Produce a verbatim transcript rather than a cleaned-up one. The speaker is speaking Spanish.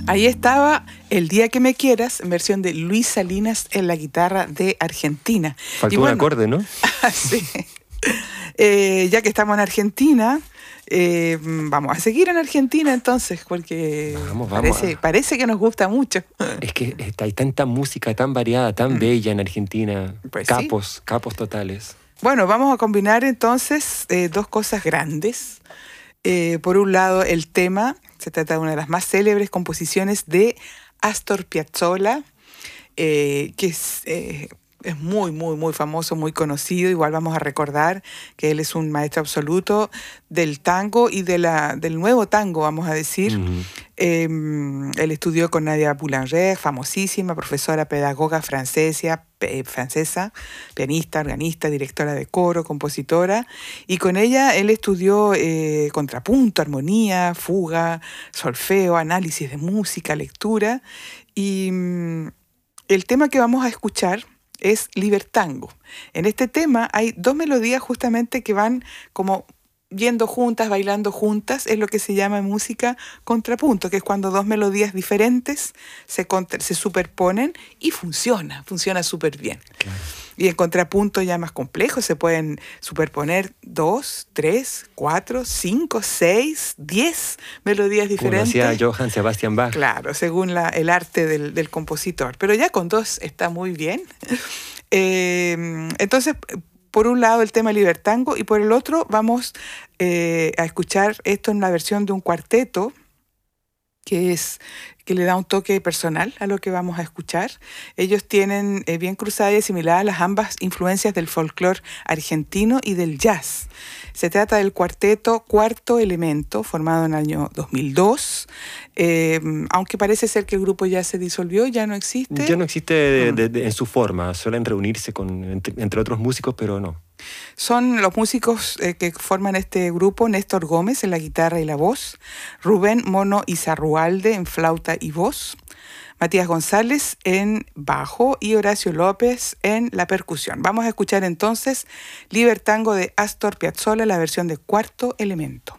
Ahí estaba El día que me quieras, en versión de Luis Salinas en la guitarra de Argentina. Faltó Y un bueno, acorde, ¿no? sí. Eh, ya que estamos en Argentina, eh, vamos a seguir en Argentina entonces, porque Vamos, vamos parece, a- parece que nos gusta mucho. Es que está- hay tanta música tan variada, tan bella en Argentina. Pues sí. Capos, capos totales. Bueno, vamos a combinar entonces eh, dos cosas grandes. Eh, por un lado, el tema, se trata de una de las más célebres composiciones de Astor Piazzolla, eh, que es, eh, es muy, muy, muy famoso, muy conocido. Igual vamos a recordar que él es un maestro absoluto del tango y de la, del nuevo tango, vamos a decir. Ujú. Eh, él estudió con Nadia Boulanger, famosísima, profesora pedagoga francesa, pe- francesa, pianista, organista, directora de coro, compositora, y con ella él estudió eh, contrapunto, armonía, fuga, solfeo, análisis de música, lectura, y mm, el tema que vamos a escuchar es Libertango. En este tema hay dos melodías justamente que van como yendo juntas, bailando juntas, es lo que se llama en música contrapunto, que es cuando dos melodías diferentes se, contra- se superponen y funciona, funciona súper bien. Claro. Y en contrapunto ya más complejo se pueden superponer dos, tres, cuatro, cinco, seis, diez melodías Como lo diferentes. hacía Johann Sebastian Bach. Claro, según la, el arte del, del compositor. Pero ya con dos está muy bien. Eh, entonces, por un lado el tema Libertango y por el otro vamos eh, a escuchar esto en la versión de un cuarteto que es que le da un toque personal a lo que vamos a escuchar. Ellos tienen eh, bien cruzadas y asimiladas las ambas influencias del folclore argentino y del jazz. Se trata del cuarteto Cuarto Elemento, formado en el año dos mil dos, eh, aunque parece ser que el grupo ya se disolvió, ya no existe. Ya no existe de- de- de- en su forma, suelen reunirse con, entre, entre otros músicos, pero no. Son los músicos eh, que forman este grupo: Néstor Gómez en la guitarra y la voz, Rubén Mono Izarrualde en flauta y voz, Matías González en bajo y Horacio López en la percusión. Vamos a escuchar entonces Libertango de Astor Piazzolla, la versión de Cuarto Elemento.